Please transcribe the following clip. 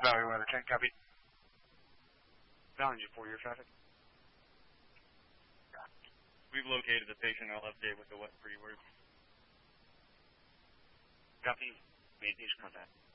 Valley Weather 10, copy. Valley 4-year traffic. We've located the patient. I'll update with the wet pre-word. Copy. Made these contact.